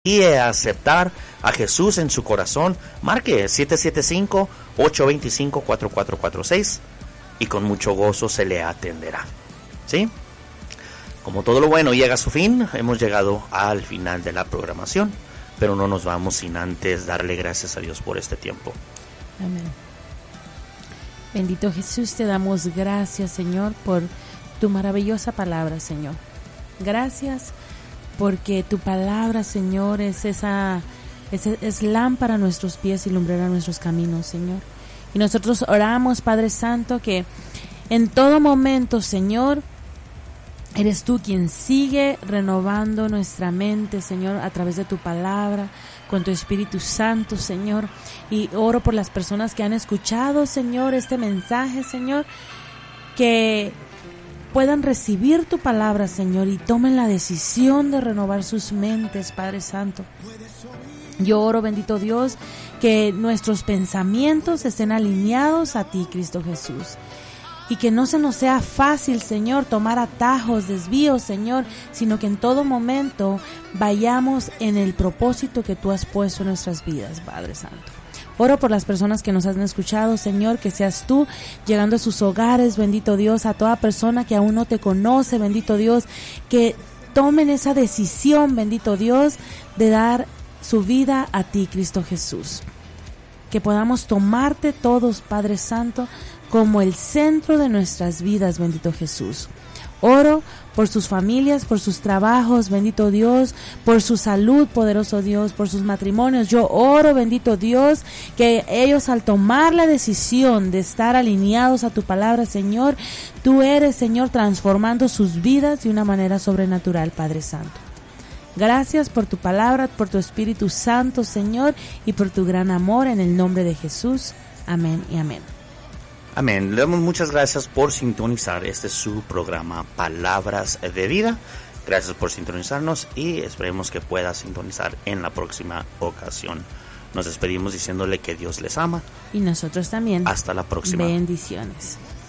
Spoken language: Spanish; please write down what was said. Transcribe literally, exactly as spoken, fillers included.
y aceptar a Jesús en su corazón, marque siete siete cinco, ocho dos cinco, cuatro cuatro cuatro seis y con mucho gozo se le atenderá. ¿Sí? Como todo lo bueno llega a su fin, hemos llegado al final de la programación, pero no nos vamos sin antes darle gracias a Dios por este tiempo. Amén. Bendito Jesús, te damos gracias, Señor, por tu maravillosa palabra, Señor. Gracias porque tu palabra, Señor, es esa es, es lámpara a nuestros pies y lumbrera a nuestros caminos, Señor. Y nosotros oramos, Padre Santo, que en todo momento, Señor, eres tú quien sigue renovando nuestra mente, Señor, a través de tu palabra, con tu Espíritu Santo, Señor. Y oro por las personas que han escuchado, Señor, este mensaje, Señor, que puedan recibir tu palabra, Señor, y tomen la decisión de renovar sus mentes, Padre Santo. Yo oro, bendito Dios, que nuestros pensamientos estén alineados a ti, Cristo Jesús. Y que no se nos sea fácil, Señor, tomar atajos, desvíos, Señor, sino que en todo momento vayamos en el propósito que tú has puesto en nuestras vidas, Padre Santo. Oro por las personas que nos han escuchado, Señor, que seas tú llegando a sus hogares, bendito Dios, a toda persona que aún no te conoce, bendito Dios, que tomen esa decisión, bendito Dios, de dar su vida a ti, Cristo Jesús. Que podamos tomarte todos, Padre Santo, como el centro de nuestras vidas, bendito Jesús. Oro por sus familias, por sus trabajos, bendito Dios, por su salud, poderoso Dios, por sus matrimonios. Yo oro, bendito Dios, que ellos al tomar la decisión de estar alineados a tu palabra, Señor, tú eres, Señor, transformando sus vidas de una manera sobrenatural, Padre Santo. Gracias por tu palabra, por tu Espíritu Santo, Señor, y por tu gran amor en el nombre de Jesús. Amén y amén. Amén. Le damos muchas gracias por sintonizar este su programa Palabras de Vida. Gracias por sintonizarnos y esperemos que pueda sintonizar en la próxima ocasión. Nos despedimos diciéndole que Dios les ama. Y nosotros también. Hasta la próxima. Bendiciones.